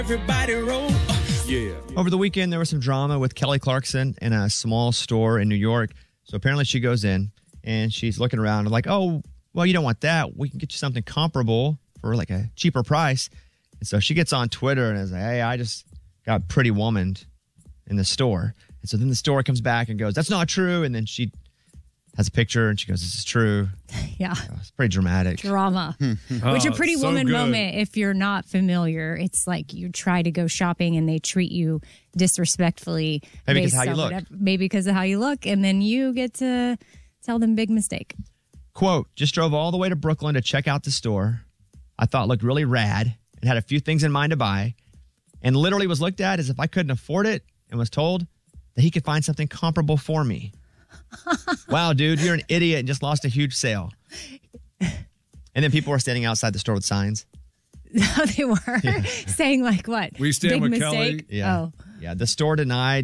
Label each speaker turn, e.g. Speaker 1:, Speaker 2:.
Speaker 1: Everybody roll. Yeah.
Speaker 2: Over the weekend, there was some drama with Kelly Clarkson in a small store in New York. So apparently she goes in and she's looking around and like, oh, well, you don't want that. We can get you something comparable for like a cheaper price. And so she gets on Twitter and is like, hey, I just got Pretty Womaned in the store. And so then the store comes back and goes, that's not true. And then she has a picture and she goes, this is true.
Speaker 3: Yeah.
Speaker 2: It's pretty dramatic.
Speaker 3: Drama. Which a Pretty Woman moment, if you're not familiar, it's like you try to go shopping and they treat you disrespectfully.
Speaker 2: Maybe because of how you look.
Speaker 3: Maybe because of how you look. And then you get to tell them big mistake.
Speaker 2: Quote, just drove all the way to Brooklyn to check out the store. I thought it looked really rad and had a few things in mind to buy. And literally was looked at as if I couldn't afford it and was told that he could find something comparable for me. Wow, dude, you're an idiot and just lost a huge sale. And then people were standing outside the store with signs.
Speaker 3: They were saying like what?
Speaker 4: We stand
Speaker 3: big
Speaker 4: with
Speaker 3: mistake?
Speaker 4: Kelly.
Speaker 2: Yeah.
Speaker 3: Oh.
Speaker 2: Yeah. The store denied